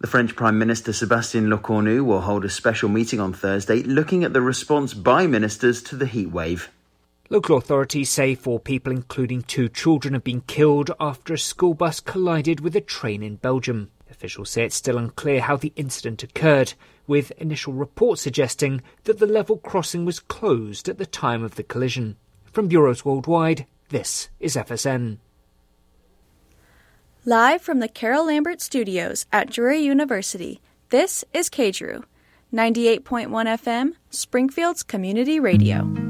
The French Prime Minister Sébastien Lecornu will hold a special meeting on Thursday looking at the response by ministers to the heatwave. Local authorities say 4 people, including 2 children, have been killed after a school bus collided with a train in Belgium. Officials say it's still unclear how the incident occurred, with initial reports suggesting that the level crossing was closed at the time of the collision. From bureaus worldwide, this is FSN. Live from the Carol Lambert Studios at Drury University, this is KDRU, 98.1 FM, Springfield's community radio.